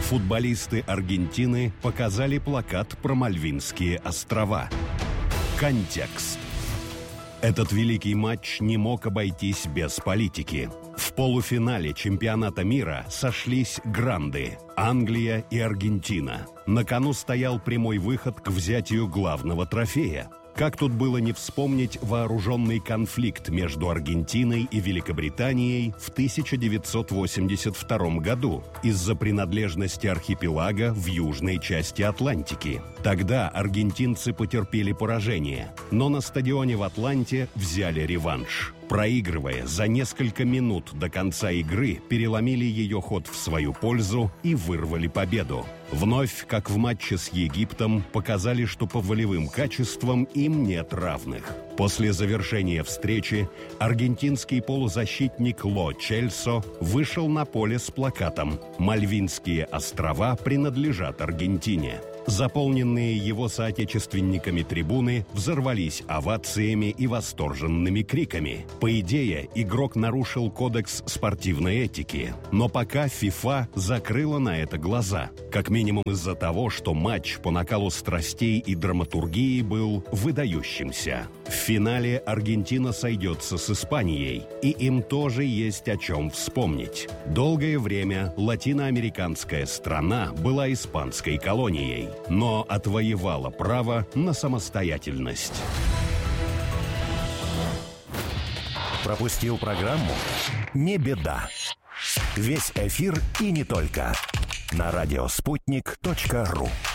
Футболисты Аргентины показали плакат про Мальвинские острова. Контекст. Этот великий матч не мог обойтись без политики. В полуфинале чемпионата мира сошлись гранды – Англия и Аргентина. На кону стоял прямой выход к взятию главного трофея. Как тут было не вспомнить вооруженный конфликт между Аргентиной и Великобританией в 1982 году из-за принадлежности архипелага в южной части Атлантики. Тогда аргентинцы потерпели поражение, но на стадионе в Атланте взяли реванш. Проигрывая, за несколько минут до конца игры переломили ее ход в свою пользу и вырвали победу. Вновь, как в матче с Египтом, показали, что по волевым качествам им нет равных. После завершения встречи аргентинский полузащитник Ло Чельсо вышел на поле с плакатом «Мальвинские острова принадлежат Аргентине». Заполненные его соотечественниками трибуны взорвались овациями и восторженными криками. По идее, игрок нарушил кодекс спортивной этики, но пока ФИФА закрыла на это глаза. Как минимум из-за того, что матч по накалу страстей и драматургии был выдающимся. В финале Аргентина сойдется с Испанией, и им тоже есть о чем вспомнить. Долгое время латиноамериканская страна была испанской колонией, но отвоевала право на самостоятельность. Пропустил программу? Не беда. Весь эфир и не только на радиоспутник.ру.